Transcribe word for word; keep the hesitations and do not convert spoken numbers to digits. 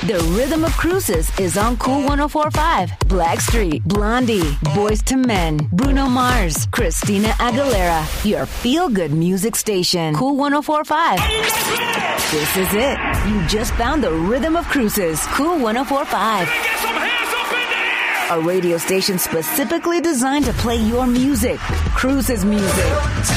The Rhythm of Cruises is on Cool one oh four point five. Blackstreet, Blondie, Boyz two Men, Bruno Mars, Christina Aguilera. Your feel-good music station. Cool one oh four point five. This is it. You just found the Rhythm of Cruises. Cool one oh four point five. A radio station specifically designed to play your music. Cruises music.